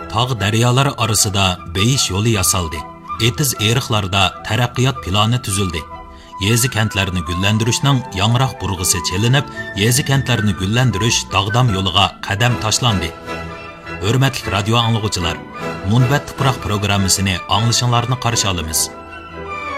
tog' daryolar orasida beyish yo'li yasaldi. Etiz eriqlarda taraqqiyot plani tuzildi. Yezi kentlarini gullantirishning yangroq burg'isi chelinib, yezi kentlarini gullantirish dog'dam yo'liga qadam tashlandi. Hurmatli radio anglovchilar, Munbat tuproq programmasini anglashinglarni qarshi olamiz.